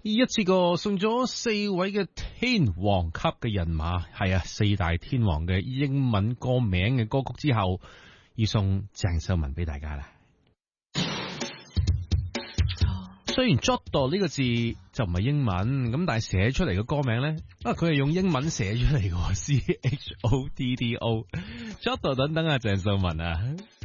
一次過送咗4位嘅天王級嘅人馬，係啊，4大天王嘅英文歌名嘅歌曲之後，要送鄭秀文俾大家啦。雖然 Jodo 呢個字就唔係英文，咁但係寫出嚟嘅歌名咧，佢係用英文寫出嚟嘅，CHODDO，Jodo 等等啊，鄭秀文啊。